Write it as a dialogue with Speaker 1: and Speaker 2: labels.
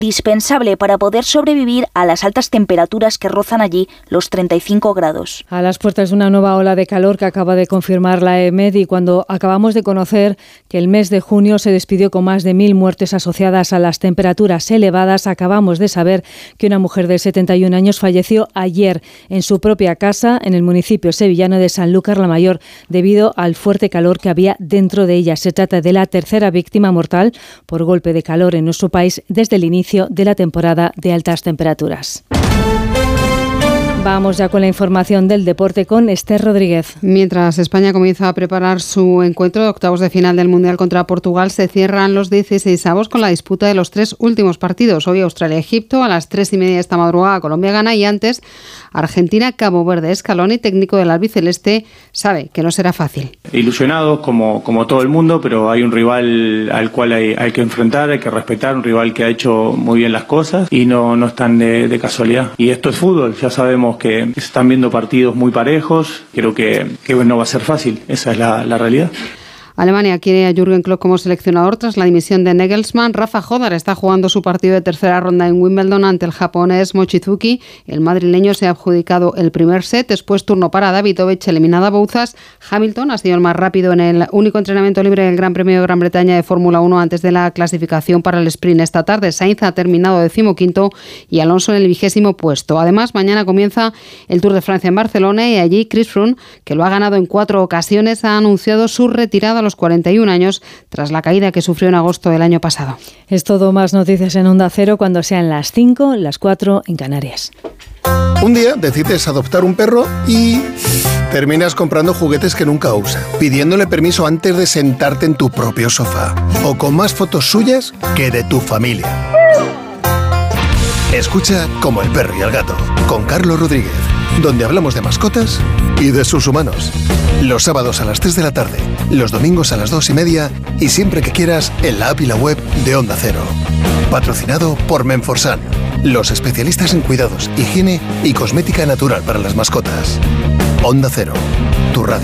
Speaker 1: indispensable para poder sobrevivir a las altas temperaturas que rozan allí los 35 grados.
Speaker 2: A las puertas de una nueva ola de calor que acaba de confirmar la EMED, y cuando acabamos de conocer que el mes de junio se despidió con más de 1.000 muertes asociadas a las temperaturas elevadas, acabamos de saber que una mujer de 71 años falleció ayer en su propia casa en el municipio sevillano de Sanlúcar la Mayor debido al fuerte calor que había dentro de ella. Se trata de la tercera víctima mortal por golpe de calor en nuestro país desde el inicio de la temporada de altas temperaturas. Vamos ya con la información del deporte con Esther Rodríguez.
Speaker 3: Mientras España comienza a preparar su encuentro de octavos de final del Mundial contra Portugal, se cierran los 16avos con la disputa de los 3 últimos partidos. Hoy Australia-Egipto, a las 3:30 esta madrugada Colombia-Ghana y antes Argentina-Cabo Verde. Scaloni, técnico del albiceleste, sabe que no será fácil.
Speaker 4: Ilusionados como todo el mundo, pero hay un rival al cual hay que enfrentar, hay que respetar, un rival que ha hecho muy bien las cosas y no están de casualidad. Y esto es fútbol, ya sabemos que se están viendo partidos muy parejos, creo que no va a ser fácil, esa es la realidad.
Speaker 3: Alemania quiere a Jürgen Klopp como seleccionador tras la dimisión de Nagelsmann. Rafa Jodar está jugando su partido de tercera ronda en Wimbledon ante el japonés Mochizuki. El madrileño se ha adjudicado el primer set, después turno para Davidovich, eliminada Bouzas. Hamilton ha sido el más rápido en el único entrenamiento libre del Gran Premio de Gran Bretaña de Fórmula 1 antes de la clasificación para el sprint esta tarde. Sainz ha terminado 15º y Alonso en el 20º puesto. Además, mañana comienza el Tour de Francia en Barcelona y allí Chris Froome, que lo ha ganado en 4 ocasiones, ha anunciado su retirada a los 41 años tras la caída que sufrió en agosto del año pasado.
Speaker 2: Es todo, más noticias en Onda Cero cuando sean las 5, las 4 en Canarias.
Speaker 5: Un día decides adoptar un perro y terminas comprando juguetes que nunca usa, pidiéndole permiso antes de sentarte en tu propio sofá o con más fotos suyas que de tu familia. Escucha Como el perro y el gato con Carlos Rodríguez, donde hablamos de mascotas y de sus humanos. Los sábados a las 3 de la tarde, los domingos a las 2:30 y siempre que quieras en la app y la web de Onda Cero. Patrocinado por Menforsan, los especialistas en cuidados, higiene y cosmética natural para las mascotas. Onda Cero, tu radio.